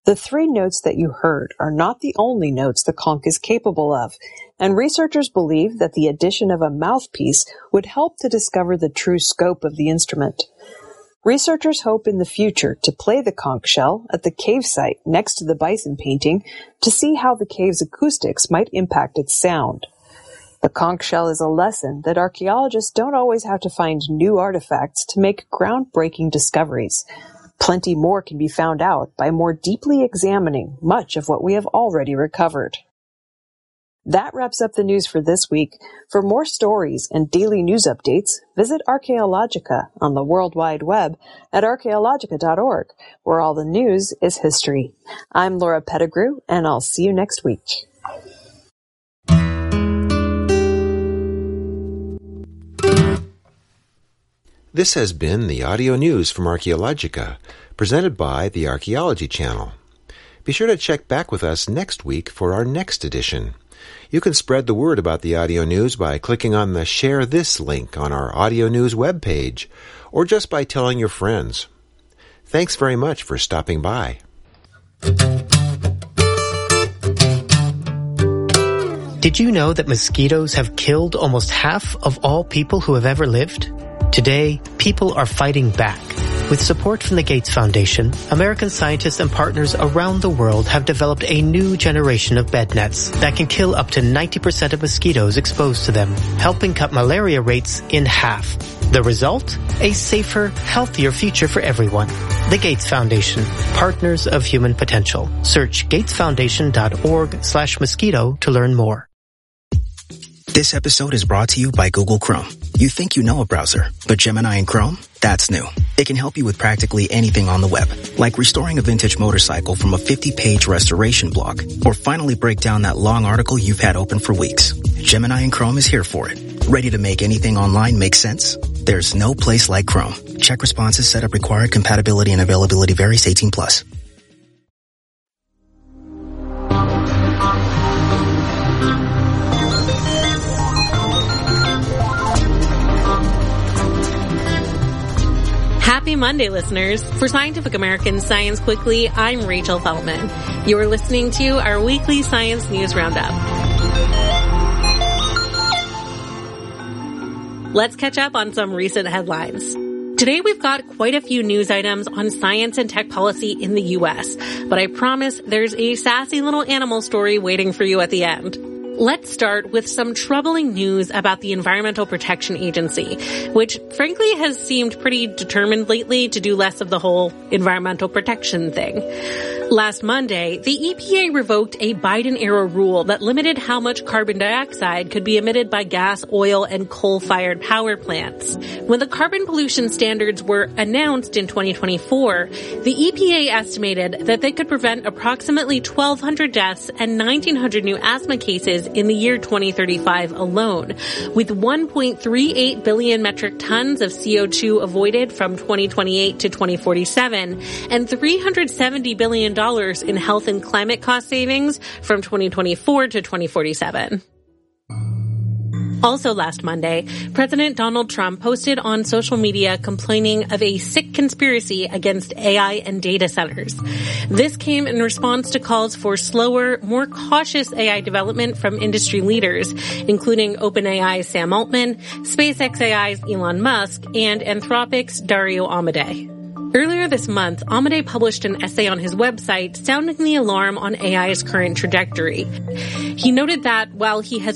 The 3 notes that you heard are not the only notes the conch is capable of, and researchers believe that the addition of a mouthpiece would help to discover the true scope of the instrument. Researchers hope in the future to play the conch shell at the cave site next to the bison painting to see how the cave's acoustics might impact its sound. The conch shell is a lesson that archaeologists don't always have to find new artifacts to make groundbreaking discoveries. Plenty more can be found out by more deeply examining much of what we have already recovered. That wraps up the news for this week. For more stories and daily news updates, visit Archaeologica on the World Wide Web at archaeologica.org, where all the news is history. I'm Laura Pettigrew, and I'll see you next week. This has been the audio news from Archaeologica, presented by the Archaeology Channel. Be sure to check back with us next week for our next edition. You can spread the word about the audio news by clicking on the Share This link on our audio news webpage, or just by telling your friends. Thanks very much for stopping by. Did you know that mosquitoes have killed almost half of all people who have ever lived? Today, people are fighting back. With support from the Gates Foundation, American scientists and partners around the world have developed a new generation of bed nets that can kill up to 90% of mosquitoes exposed to them, helping cut malaria rates in half. The result? A safer, healthier future for everyone. The Gates Foundation, partners of human potential. Search gatesfoundation.org/mosquito to learn more. This episode is brought to you by Google Chrome. You think you know a browser, but Gemini and Chrome? That's new. It can help you with practically anything on the web, like restoring a vintage motorcycle from a 50-page restoration blog, or finally break down that long article you've had open for weeks. Gemini and Chrome is here for it. Ready to make anything online make sense? There's no place like Chrome. Check responses, setup required, compatibility and availability varies, 18+. Happy Monday, listeners. For Scientific American Science Quickly, I'm Rachel Feldman. You're listening to our weekly science news roundup. Let's catch up on some recent headlines. Today we've got quite a few news items on science and tech policy in the U.S., but I promise there's a sassy little animal story waiting for you at the end. Let's start with some troubling news about the Environmental Protection Agency, which frankly has seemed pretty determined lately to do less of the whole environmental protection thing. Last Monday, the EPA revoked a Biden-era rule that limited how much carbon dioxide could be emitted by gas, oil, and coal-fired power plants. When the carbon pollution standards were announced in 2024, the EPA estimated that they could prevent approximately 1,200 deaths and 1,900 new asthma cases in the year 2035 alone, with 1.38 billion metric tons of CO2 avoided from 2028 to 2047 and $370 billion in health and climate cost savings from 2024 to 2047. Also last Monday, President Donald Trump posted on social media complaining of a sick conspiracy against AI and data centers. This came in response to calls for slower, more cautious AI development from industry leaders, including OpenAI's Sam Altman, SpaceX AI's Elon Musk, and Anthropic's Dario Amodei. Earlier this month, Amodei published an essay on his website sounding the alarm on AI's current trajectory. He noted that while he has